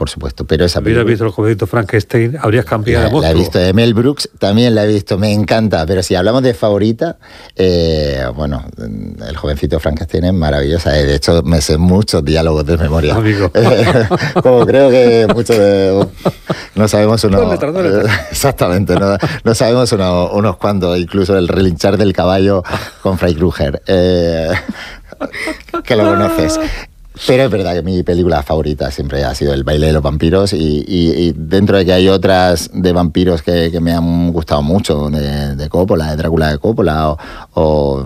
por supuesto. Pero esa ¿Hubieras visto el jovencito Frankenstein? ¿Habrías cambiado de monstruo? La he visto de Mel Brooks, también la he visto, me encanta. Pero si hablamos de favorita, bueno, el jovencito Frankenstein es maravillosa. De hecho, me sé muchos diálogos de memoria. Amigo. Como creo que muchos de... No sabemos unos... ¿Dónde letras? Exactamente, no sabemos unos cuantos. Incluso el relinchar del caballo con Fry Krueger. Que lo conoces. Pero es verdad que mi película favorita siempre ha sido El baile de los vampiros y dentro de que hay otras de vampiros que me han gustado mucho, de Coppola, de Drácula de Coppola o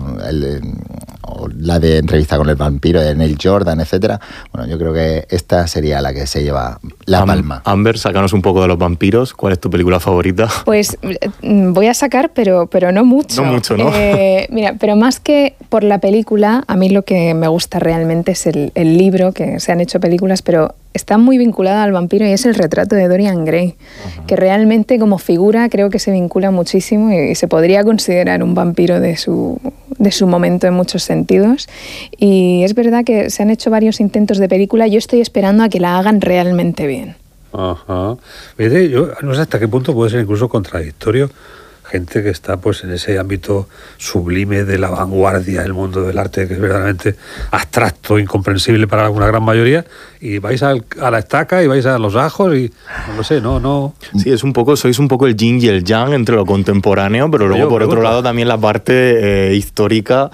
la de Entrevista con el vampiro de Neil Jordan, etcétera. Bueno, yo creo que esta sería la que se lleva la palma. Amber, sácanos un poco de los vampiros. ¿Cuál es tu película favorita? Pues voy a sacar, pero no mucho. No mucho, ¿no? Mira, pero más que por la película, a mí lo que me gusta realmente es el libro, que se han hecho películas, pero está muy vinculada al vampiro y es El retrato de Dorian Gray, que realmente como figura creo que se vincula muchísimo y se podría considerar un vampiro de su momento en muchos sentidos. Y es verdad que se han hecho varios intentos de película, yo estoy esperando a que la hagan realmente bien. Ajá. Mire, yo no sé hasta qué punto puede ser incluso contradictorio gente que está pues en ese ámbito sublime de la vanguardia del mundo del arte, que es verdaderamente abstracto, incomprensible para una gran mayoría, y vais a la estaca y vais a los ajos y no lo sé, no. Sí, sois un poco el yin y el yang entre lo contemporáneo, pero luego por otro lado también la parte histórica.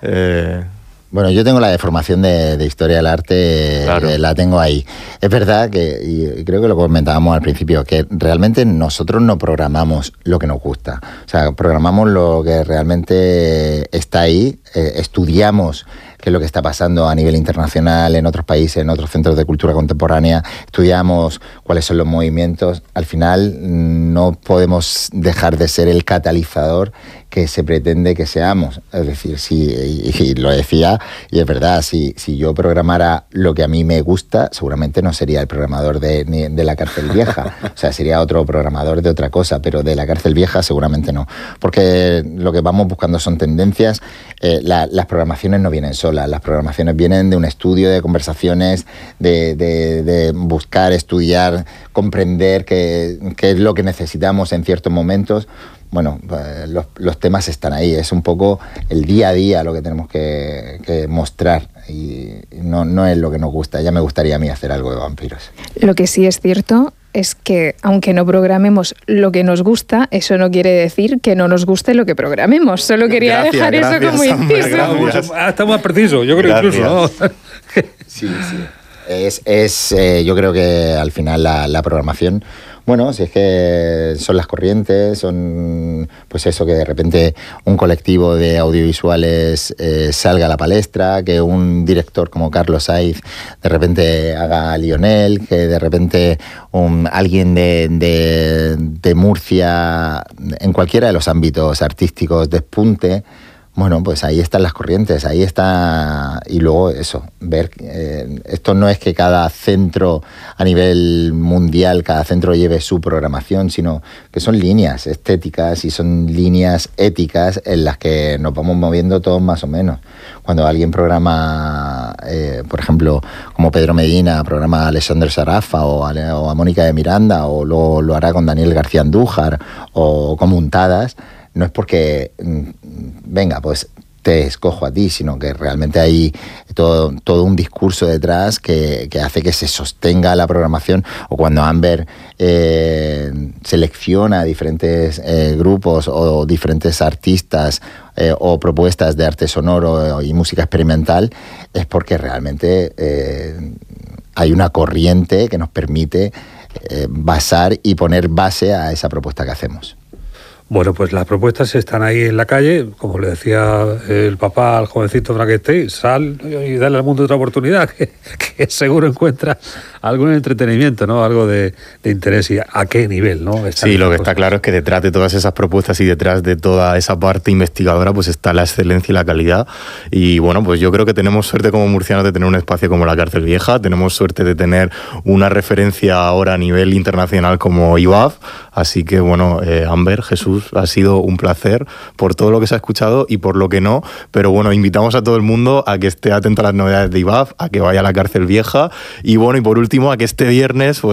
Bueno, yo tengo la deformación de historia del arte, claro. La tengo ahí. Es verdad que, y creo que lo comentábamos al principio, que realmente nosotros no programamos lo que nos gusta. O sea, programamos lo que realmente está ahí, estudiamos qué es lo que está pasando a nivel internacional, en otros países, en otros centros de cultura contemporánea, estudiamos cuáles son los movimientos. Al final no podemos dejar de ser el catalizador que se pretende que seamos. Es decir, y lo decía, y es verdad, si yo programara lo que a mí me gusta, seguramente no sería el programador de La Cárcel Vieja. O sea, sería otro programador de otra cosa, pero de La Cárcel Vieja seguramente no. Porque lo que vamos buscando son tendencias. Las programaciones no vienen solas, las programaciones vienen de un estudio, de conversaciones, de buscar, estudiar, comprender qué es lo que necesitamos en ciertos momentos. Bueno, los temas están ahí, es un poco el día a día lo que tenemos que mostrar y no es lo que nos gusta. Ya me gustaría a mí hacer algo de vampiros. Lo que sí es cierto es que aunque no programemos lo que nos gusta, eso no quiere decir que no nos guste lo que programemos. Solo quería dejar eso como inciso. Está más preciso, yo creo. Gracias. Incluso, ¿no? Sí. Yo creo que al final la programación, bueno, si es que son las corrientes, son pues eso, que de repente un colectivo de audiovisuales salga a la palestra, que un director como Carlos Saiz de repente haga Lionel, que de repente alguien de Murcia, en cualquiera de los ámbitos artísticos, despunte. Bueno, pues ahí están las corrientes, ahí está. Y luego eso, ver, esto no es que cada centro a nivel mundial, cada centro lleve su programación, sino que son líneas estéticas y son líneas éticas en las que nos vamos moviendo todos más o menos. Cuando alguien programa, por ejemplo, como Pedro Medina, programa a Alexander Sarafa o a Mónica de Miranda, o luego lo hará con Daniel García Andújar o con Muntadas, no es porque, venga, pues te escojo a ti, sino que realmente hay todo un discurso detrás que hace que se sostenga la programación. O cuando Amber selecciona diferentes grupos o diferentes artistas o propuestas de arte sonoro y música experimental, es porque realmente hay una corriente que nos permite basar y poner base a esa propuesta que hacemos. Bueno, pues las propuestas están ahí en la calle, como le decía el papá al jovencito Frankenstein, sal y dale al mundo otra oportunidad, que seguro encuentra algún entretenimiento, ¿no? Algo de interés. ¿Y a qué nivel, no? Sí, lo que está claro es que detrás de todas esas propuestas y detrás de toda esa parte investigadora, pues está la excelencia y la calidad. Y bueno, pues yo creo que tenemos suerte como murcianos de tener un espacio como La Cárcel Vieja, tenemos suerte de tener una referencia ahora a nivel internacional como IVAF, así que bueno, Amber, Jesús, ha sido un placer por todo lo que se ha escuchado y por lo que no, pero bueno, invitamos a todo el mundo a que esté atento a las novedades de IVAF, a que vaya a La Cárcel Vieja y bueno, y por último a que este viernes pues